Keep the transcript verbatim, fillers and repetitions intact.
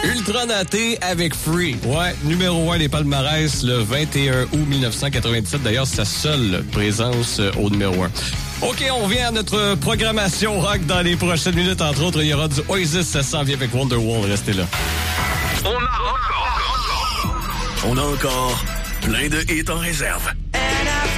Ultra Naté avec Free. Ouais, numéro un des palmarès le vingt et un août mille neuf cent quatre-vingt-dix-sept. D'ailleurs, sa seule présence au numéro un. OK, on vient à notre programmation rock dans les prochaines minutes. Entre autres, il y aura du Oasis, ça s'en vient avec Wonderwall. Restez là. On a encore... On a encore plein de hits en réserve.